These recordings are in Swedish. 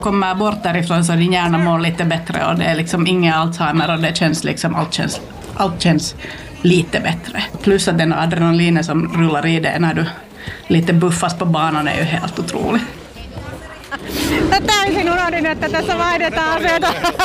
Kommer bort därifrån så din hjärna mår lite bättre och det är liksom ingen Alzheimer och det känns liksom allt känns lite bättre. Plus att den adrenalinen som rullar i dig när du lite buffas på banan är ju helt otroligt. Täysin unohdin, että tässä vaihdetaan aseita.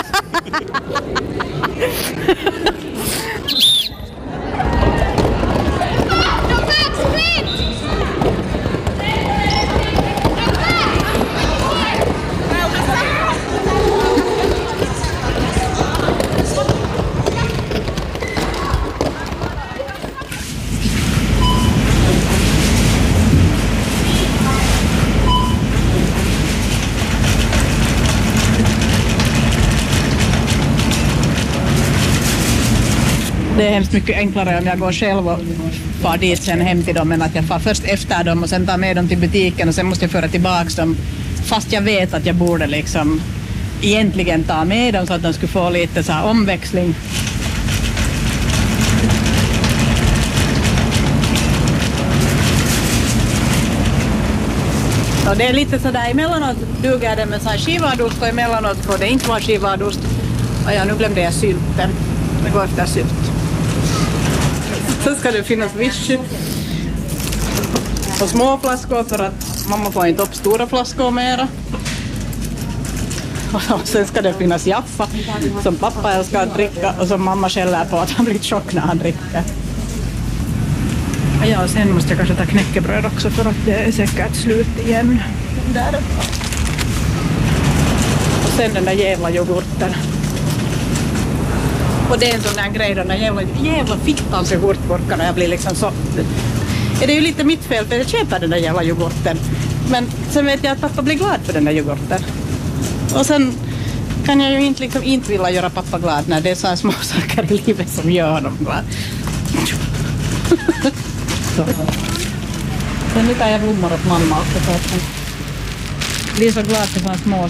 Det är hemskt mycket enklare om jag går själv och far dit sen hem till dem än att jag far först efter dem och sen tar med dem till butiken och sen måste jag föra tillbaka dem fast jag vet att jag borde liksom egentligen ta med dem så att de skulle få lite så här omväxling. Och det är lite sådär emellanåt duger det med så här skivadost och emellanåt får det inte vara skivadost. Och ja, nu glömde jag sylten. Det går efter sylt. Så ska det finnas vichy och små flaskor för att mamma får inte upp stora flaskor mera. Och sen ska det finnas jaffa som pappa älskar att dricka och som mamma skäller på att han blir tjock när han dricker. Ja, och sen måste jag kanske ta knäckebröd också för att det är säkert slut igen. Där. Och sen den där jävla yoghurten. Och det är en sån där grej, den där jävla fittans yoghurtburkarna. Jag blir liksom så... Det är ju lite mitt fel för jag köper den där jävla yoghurten. Men sen vet jag att pappa blir glad för den där yoghurten. Och sen kan jag ju inte vilja göra pappa glad när det är så här små saker i livet som gör honom glad. Sen nyt jag blommor åt mamma också för att hon blir så glad för såna små